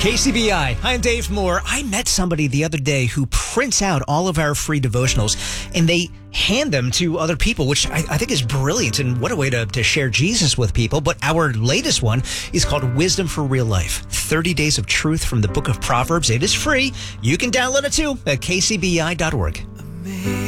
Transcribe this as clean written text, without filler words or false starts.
KCBI. Hi, I'm Dave Moore. I met somebody the other day who prints out all of our free devotionals and they hand them to other people, which I think is brilliant. And what a way to share Jesus with people. But our latest one is called Wisdom for Real Life. 30 Days of Truth from the Book of Proverbs. It is free. You can download it too at kcbi.org.